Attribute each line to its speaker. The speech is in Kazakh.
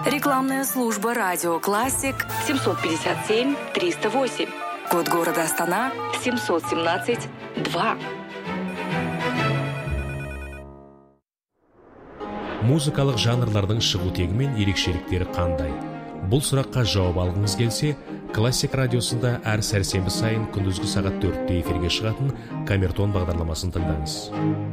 Speaker 1: Рекламная служба «Радио Классик» 757-308. Код города Астана 717-2.
Speaker 2: Музыкалық жанрлардың шығу тегі мен ерекшеліктері қандай? Бұл сұраққа жауап алғыңыз келсе, Классик радиосында әр сәрсенбі сайын күндізгі сағат 4-те эфирге шығатын Камертон бағдарламасын тыңдаңыз.